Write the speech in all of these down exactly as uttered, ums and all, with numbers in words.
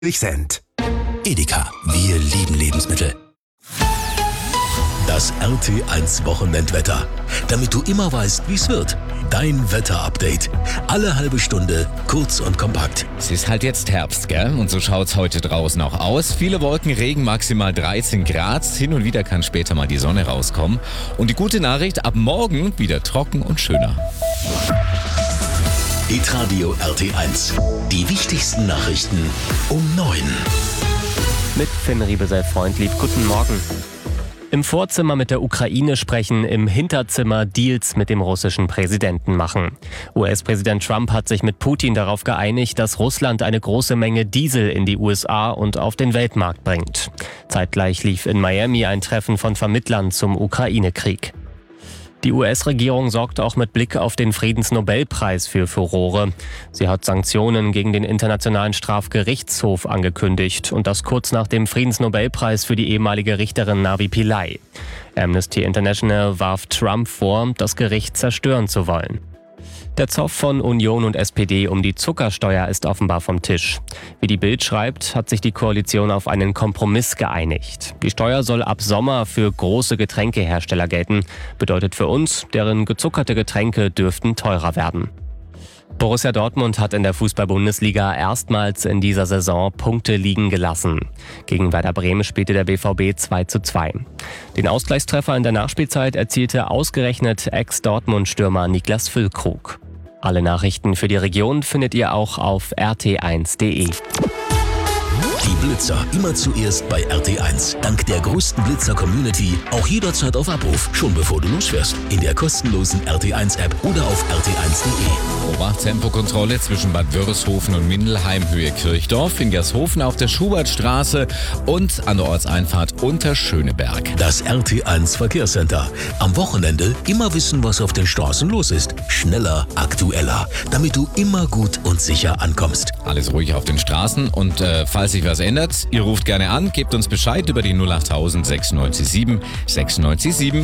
Cent. Edeka, wir lieben Lebensmittel. Das R T eins Wochenendwetter. Damit du immer weißt, wie es wird. Dein Wetterupdate. Alle halbe Stunde, kurz und kompakt. Es ist halt jetzt Herbst, gell? Und so schaut's heute draußen auch aus. Viele Wolken, Regen, maximal dreizehn Grad. Hin und wieder kann später mal die Sonne rauskommen. Und die gute Nachricht, ab morgen wieder trocken und schöner. Hitradio R T eins. Die wichtigsten Nachrichten um neun. Mit Finn Riebesell-Freundlieb. Guten Morgen. Im Vorzimmer mit der Ukraine sprechen, im Hinterzimmer Deals mit dem russischen Präsidenten machen. U S-Präsident Trump hat sich mit Putin darauf geeinigt, dass Russland eine große Menge Diesel in die U S A und auf den Weltmarkt bringt. Zeitgleich lief in Miami ein Treffen von Vermittlern zum Ukraine-Krieg. Die U S-Regierung sorgt auch mit Blick auf den Friedensnobelpreis für Furore. Sie hat Sanktionen gegen den Internationalen Strafgerichtshof angekündigt und das kurz nach dem Friedensnobelpreis für die ehemalige Richterin Navi Pillay. Amnesty International warf Trump vor, das Gericht zerstören zu wollen. Der Zoff von Union und S P D um die Zuckersteuer ist offenbar vom Tisch. Wie die Bild schreibt, hat sich die Koalition auf einen Kompromiss geeinigt. Die Steuer soll ab Sommer für große Getränkehersteller gelten. Bedeutet für uns, deren gezuckerte Getränke dürften teurer werden. Borussia Dortmund hat in der Fußball-Bundesliga erstmals in dieser Saison Punkte liegen gelassen. Gegen Werder Bremen spielte der B V B zwei zu zwei. Den Ausgleichstreffer in der Nachspielzeit erzielte ausgerechnet Ex-Dortmund-Stürmer Niklas Füllkrug. Alle Nachrichten für die Region findet ihr auch auf r t eins punkt d e. Die Blitzer immer zuerst bei R T eins. Dank der größten Blitzer-Community auch jederzeit auf Abruf, schon bevor du losfährst. In der kostenlosen R T eins App oder auf r t eins punkt d e. Obacht-Tempokontrolle zwischen Bad Wörishofen und Mindelheim Höhe Kirchdorf, in Gershofen auf der Schubertstraße und an der Ortseinfahrt unter Schöneberg. Das R T eins Verkehrscenter. Am Wochenende immer wissen, was auf den Straßen los ist. Schneller, aktueller, damit du immer gut und sicher ankommst. Alles ruhig auf den Straßen und äh, falls sich was ändert, ihr ruft gerne an, gebt uns Bescheid über die null acht sechs neun sieben sechs neun sieben.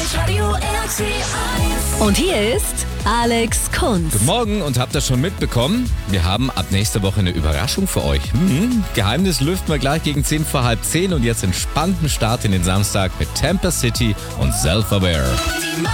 Und hier ist Alex Kunz. Guten Morgen und habt ihr schon mitbekommen? Wir haben ab nächster Woche eine Überraschung für euch. Hm, Geheimnis lüften wir gleich gegen zehn vor halb zehn und jetzt entspannten Start in den Samstag mit Tampa City und Self-Aware.